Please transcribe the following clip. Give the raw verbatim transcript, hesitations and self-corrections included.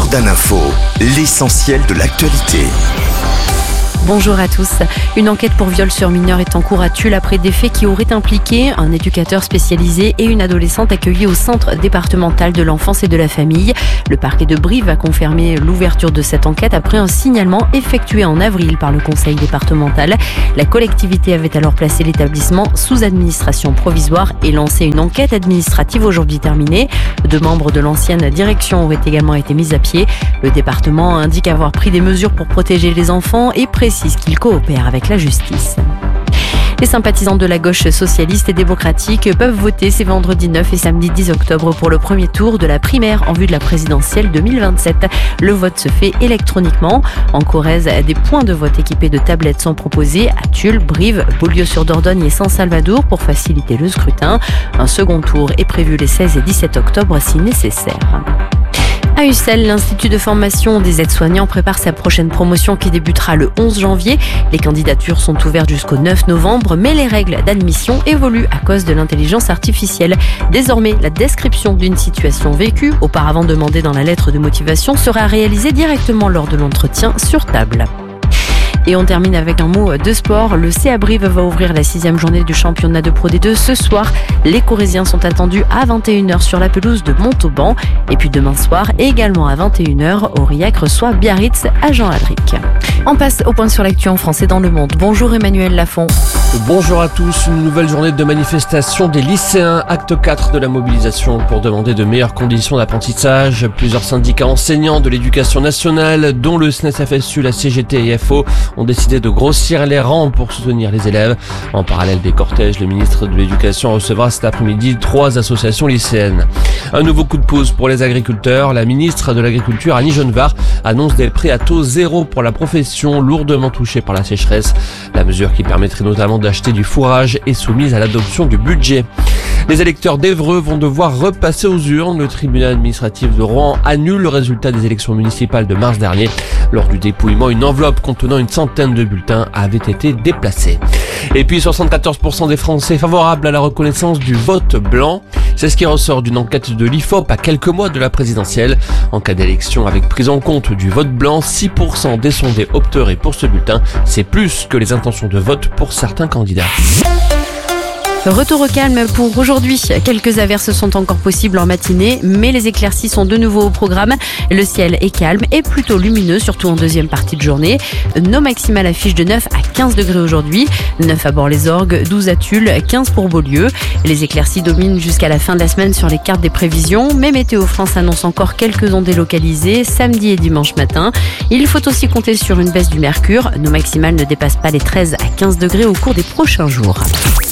Jordan Info, l'essentiel de l'actualité. Bonjour à tous. Une enquête pour viol sur mineur est en cours à Tulle après des faits qui auraient impliqué un éducateur spécialisé et une adolescente accueillie au centre départemental de l'enfance et de la famille. Le parquet de Brive a confirmé l'ouverture de cette enquête après un signalement effectué en avril par le conseil départemental. La collectivité avait alors placé l'établissement sous administration provisoire et lancé une enquête administrative aujourd'hui terminée. Deux membres de l'ancienne direction auraient également été mis à pied. Le département indique avoir pris des mesures pour protéger les enfants et précise qu'il coopère avec la justice. Les sympathisants de la gauche socialiste et démocratique peuvent voter ces vendredis neuf et samedi dix octobre pour le premier tour de la primaire en vue de la présidentielle deux mille vingt-sept. Le vote se fait électroniquement. En Corrèze, des points de vote équipés de tablettes sont proposés à Tulle, Brive, Beaulieu-sur-Dordogne et Saint-Salvador pour faciliter le scrutin. Un second tour est prévu les seize et dix-sept octobre si nécessaire. À Ussel, l'Institut de formation des aides-soignants prépare sa prochaine promotion qui débutera le onze janvier. Les candidatures sont ouvertes jusqu'au neuf novembre, mais les règles d'admission évoluent à cause de l'intelligence artificielle. Désormais, la description d'une situation vécue, auparavant demandée dans la lettre de motivation, sera réalisée directement lors de l'entretien sur table. Et on termine avec un mot de sport. Le C A Brive va ouvrir la sixième journée du championnat de Pro D deux ce soir. Les Corésiens sont attendus à vingt et une heures sur la pelouse de Montauban. Et puis demain soir, également à vingt et une heures, Aurillac reçoit Biarritz à Jean-Adric. On passe au point sur l'actu en France et dans le monde. Bonjour Emmanuel Lafont. Bonjour à tous. Une nouvelle journée de manifestation des lycéens. Acte quatre de la mobilisation pour demander de meilleures conditions d'apprentissage. Plusieurs syndicats enseignants de l'éducation nationale, dont le S N E S F S U, la C G T et F O, ont décidé de grossir les rangs pour soutenir les élèves. En parallèle des cortèges, le ministre de l'Éducation recevra cet après-midi trois associations lycéennes. Un nouveau coup de pouce pour les agriculteurs. La ministre de l'Agriculture, Annie Genevard, annonce des prêts à taux zéro pour la profession lourdement touchée par la sécheresse. La mesure qui permettrait notamment d'acheter du fourrage est soumise à l'adoption du budget. Les électeurs d'Évreux vont devoir repasser aux urnes. Le tribunal administratif de Rouen annule le résultat des élections municipales de mars dernier. Lors du dépouillement, une enveloppe contenant une centaine de bulletins avait été déplacée. Et puis soixante-quatorze pour cent des Français favorables à la reconnaissance du vote blanc. C'est ce qui ressort d'une enquête de l'I F O P à quelques mois de la présidentielle. En cas d'élection avec prise en compte du vote blanc, six pour cent des sondés opteraient pour ce bulletin. C'est plus que les intentions de vote pour certains candidats. Retour au calme pour aujourd'hui. Quelques averses sont encore possibles en matinée, mais les éclaircies sont de nouveau au programme. Le ciel est calme et plutôt lumineux, surtout en deuxième partie de journée. Nos maximales affichent de neuf à quinze degrés aujourd'hui. neuf à Bord-les-Orgues, douze à Tulle, quinze pour Beaulieu. Les éclaircies dominent jusqu'à la fin de la semaine sur les cartes des prévisions, mais Météo France annonce encore quelques ondées localisées samedi et dimanche matin. Il faut aussi compter sur une baisse du mercure. Nos maximales ne dépassent pas les treize à quinze degrés au cours des prochains jours.